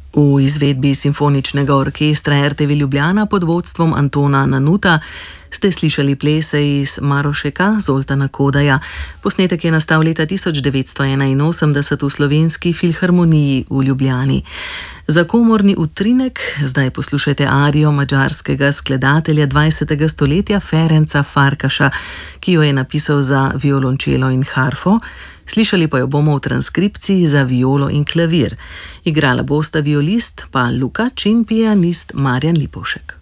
V izvedbi simfoničnega orkestra RTV Ljubljana pod vodstvom Antona Nanuta ste slišali plese iz Marošeka Zoltana Kodaja. Posnetek je nastal leta 1981 v Slovenski filharmoniji v Ljubljani. Za komorni utrinek zdaj poslušajte arijo madžarskega skladatelja 20. stoletja Ferenca Farkaša, ki jo je napisal za violončelo in harfo. Slišali pa jo bomo v transkripciji za violo in klavir. Igrala bosta violist Pal Lukač in pianist Marjan Lipovšek.